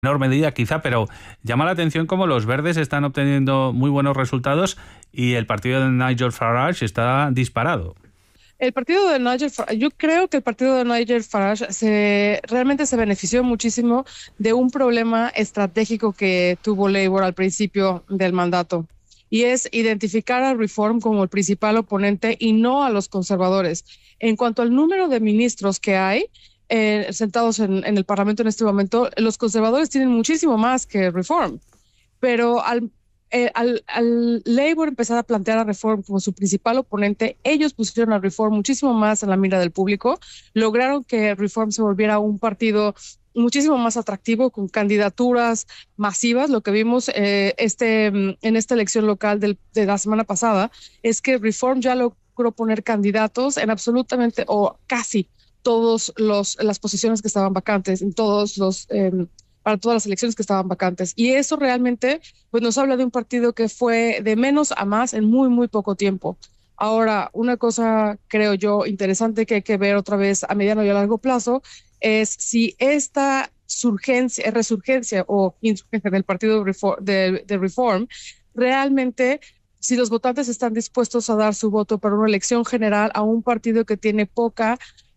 menor medida quizá, pero llama la atención cómo los verdes están obteniendo muy buenos resultados y el partido de Nigel Farage está disparado. Yo creo que el partido de Nigel Farage realmente se benefició muchísimo de un problema estratégico que tuvo Labour al principio del mandato, y es identificar a Reform como el principal oponente y no a los conservadores. En cuanto al número de ministros que hay sentados en el Parlamento en este momento, los conservadores tienen muchísimo más que Reform, pero al Labour empezar a plantear a Reform como su principal oponente, ellos pusieron a Reform muchísimo más en la mira del público, lograron que Reform se volviera un partido muchísimo más atractivo, con candidaturas masivas. Lo que vimos en esta elección local de la semana pasada es que Reform ya logró poner candidatos en absolutamente o casi todas las posiciones que estaban vacantes, para todas las elecciones que estaban vacantes. Y eso realmente pues nos habla de un partido que fue de menos a más en muy, muy poco tiempo. Ahora, una cosa, creo yo, interesante que hay que ver otra vez a mediano y a largo plazo es si esta resurgencia o insurgencia del partido de Reform, realmente, si los votantes están dispuestos a dar su voto para una elección general a un partido que tiene poca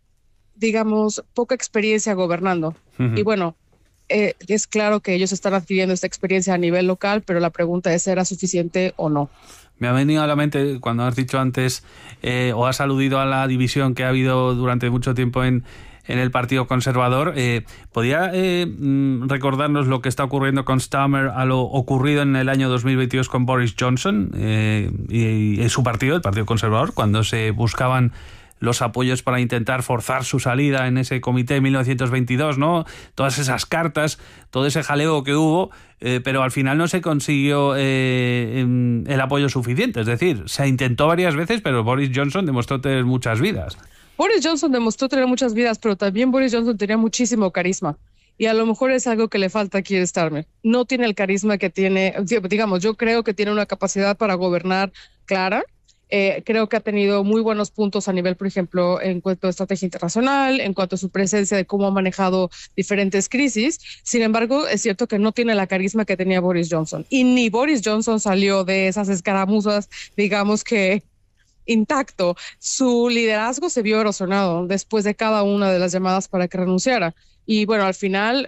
experiencia gobernando. Uh-huh. Y bueno, es claro que ellos están adquiriendo esta experiencia a nivel local, pero la pregunta es, ¿será suficiente o no? Me ha venido a la mente cuando has dicho antes o has aludido a la división que ha habido durante mucho tiempo en el Partido Conservador. ¿Podría recordarnos lo que está ocurriendo con Starmer a lo ocurrido en el año 2022 con Boris Johnson y su partido, el Partido Conservador, cuando se buscaban los apoyos para intentar forzar su salida en ese comité de 1922, ¿no? Todas esas cartas, todo ese jaleo que hubo, pero al final no se consiguió el apoyo suficiente. Es decir, se intentó varias veces, pero Boris Johnson demostró tener muchas vidas. Boris Johnson demostró tener muchas vidas, pero también Boris Johnson tenía muchísimo carisma. Y a lo mejor es algo que le falta a Keir Starmer. No tiene el carisma que tiene, digamos, yo creo que tiene una capacidad para gobernar clara. Creo que ha tenido muy buenos puntos a nivel, por ejemplo, en cuanto a estrategia internacional, en cuanto a su presencia de cómo ha manejado diferentes crisis. Sin embargo, es cierto que no tiene la carisma que tenía Boris Johnson. Y ni Boris Johnson salió de esas escaramuzas, digamos que intacto. Su liderazgo se vio erosionado después de cada una de las llamadas para que renunciara. Y bueno, al final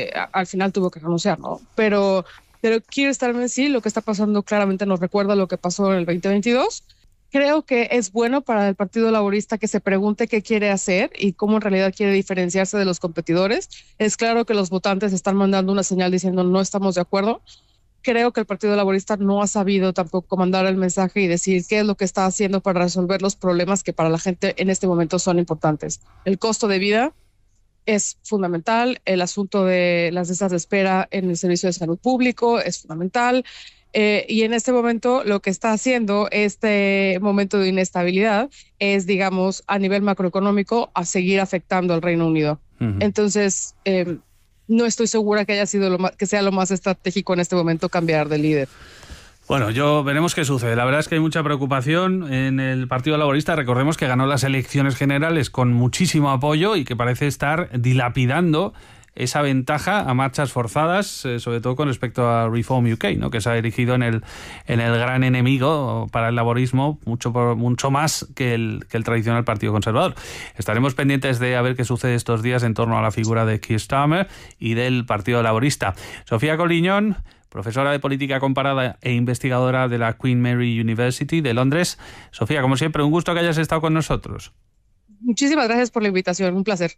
tuvo que renunciar, ¿no? Pero Keir Starmer sí, lo que está pasando claramente nos recuerda lo que pasó en el 2022. Creo que es bueno para el Partido Laborista que se pregunte qué quiere hacer y cómo en realidad quiere diferenciarse de los competidores. Es claro que los votantes están mandando una señal diciendo no estamos de acuerdo. Creo que el Partido Laborista no ha sabido tampoco mandar el mensaje y decir qué es lo que está haciendo para resolver los problemas que para la gente en este momento son importantes. El costo de vida es fundamental, el asunto de las listas de espera en el servicio de salud público es fundamental. Y en este momento lo que está haciendo este momento de inestabilidad es, digamos, a nivel macroeconómico, a seguir afectando al Reino Unido. Uh-huh. Entonces, no estoy segura que que sea lo más estratégico en este momento cambiar de líder. Bueno, veremos qué sucede. La verdad es que hay mucha preocupación en el Partido Laborista. Recordemos que ganó las elecciones generales con muchísimo apoyo y que parece estar dilapidando esa ventaja a marchas forzadas, sobre todo con respecto a Reform UK, ¿no? Que se ha erigido en el gran enemigo para el laborismo, mucho más que el tradicional Partido Conservador. Estaremos pendientes de a ver qué sucede estos días en torno a la figura de Keir Starmer y del Partido Laborista. Sofía Coliñón, profesora de Política Comparada e investigadora de la Queen Mary University de Londres. Sofía, como siempre, un gusto que hayas estado con nosotros. Muchísimas gracias por la invitación, un placer.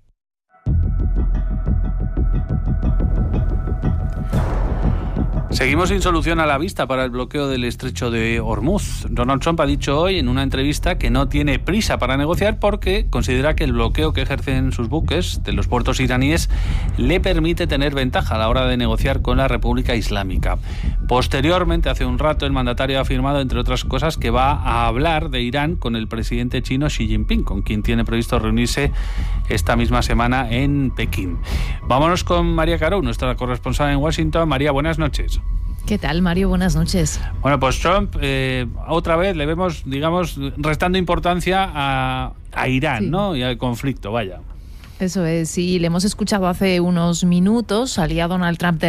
Seguimos sin solución a la vista para el bloqueo del estrecho de Hormuz. Donald Trump ha dicho hoy en una entrevista que no tiene prisa para negociar porque considera que el bloqueo que ejercen sus buques de los puertos iraníes le permite tener ventaja a la hora de negociar con la República Islámica. Posteriormente, hace un rato, el mandatario ha afirmado, entre otras cosas, que va a hablar de Irán con el presidente chino Xi Jinping, con quien tiene previsto reunirse esta misma semana en Pekín. Vámonos con María Caro, nuestra corresponsal en Washington. María, buenas noches. ¿Qué tal, Mario? Buenas noches. Bueno, pues Trump, otra vez le vemos, digamos, restando importancia a Irán, sí, ¿no? Y al conflicto, vaya. Eso es, sí, le hemos escuchado hace unos minutos, salía Donald Trump de